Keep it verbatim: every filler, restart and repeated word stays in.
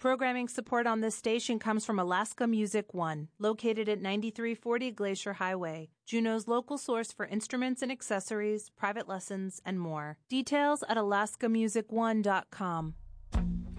Programming support on this station comes from Alaska Music One, located at ninety-three forty Glacier Highway, Juneau's local source for instruments and accessories, private lessons, and more. Details at alaska music one dot com.